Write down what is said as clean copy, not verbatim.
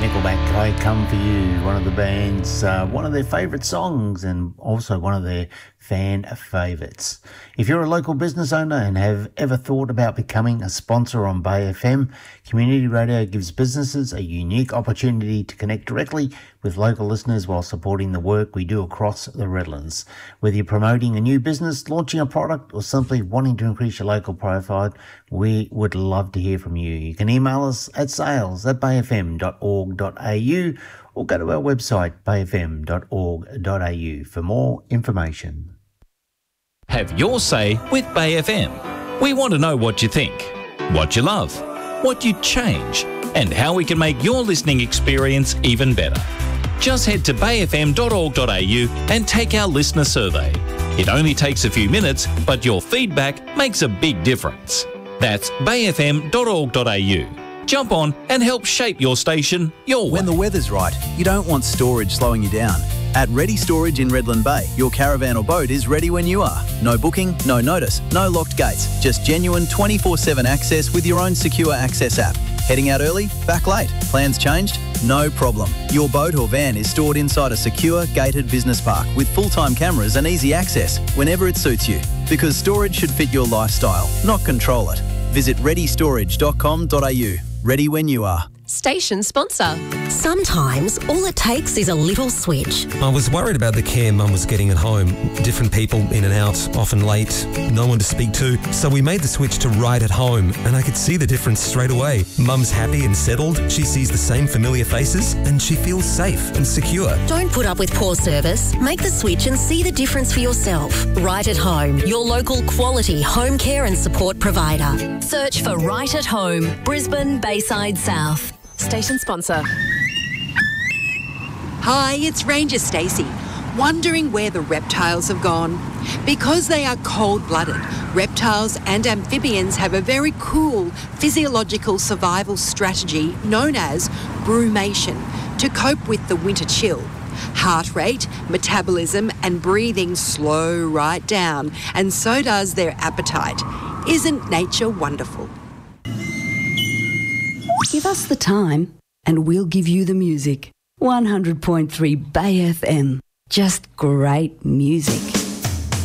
Nickelback, I Come For You, one of the band's, one of their favourite songs and also one of their fan favourites. If you're a local business owner and have ever thought about becoming a sponsor on Bay FM, Community Radio gives businesses a unique opportunity to connect directly with local listeners while supporting the work we do across the Redlands. Whether you're promoting a new business, launching a product, or simply wanting to increase your local profile, we would love to hear from you. You can email us at sales@bayfm.org.au or go to our website bayfm.org.au for more information. Have your say with Bay FM. We want to know what you think, what you love, what you'd change, and how we can make your listening experience even better. Just head to bayfm.org.au and take our listener survey. It only takes a few minutes, but your feedback makes a big difference. That's bayfm.org.au. Jump on and help shape your station your way. When the weather's right, you don't want storage slowing you down. At Ready Storage in Redland Bay, your caravan or boat is ready when you are. No booking, no notice, no locked gates. Just genuine 24/7 access with your own secure access app. Heading out early? Back late? Plans changed? No problem. Your boat or van is stored inside a secure, gated business park with full-time cameras and easy access whenever it suits you. Because storage should fit your lifestyle, not control it. Visit readystorage.com.au. Ready when you are. Station sponsor. Sometimes all it takes is a little switch. I was worried about the care Mum was getting at home. Different people in and out, often late, no one to speak to. So we made the switch to Right at Home and I could see the difference straight away. Mum's happy and settled, she sees the same familiar faces and she feels safe and secure. Don't put up with poor service. Make the switch and see the difference for yourself. Right at Home, your local quality home care and support provider. Search for Right at Home, Brisbane, Bayside South. Station sponsor. Hi, it's Ranger Stacey. Wondering where the reptiles have gone? Because they are cold-blooded, reptiles and amphibians have a very cool physiological survival strategy known as brumation to cope with the winter chill. Heart rate, metabolism and breathing slow right down, and so does their appetite. Isn't nature wonderful? Give us the time and we'll give you the music. 100.3 Bay FM. Just great music.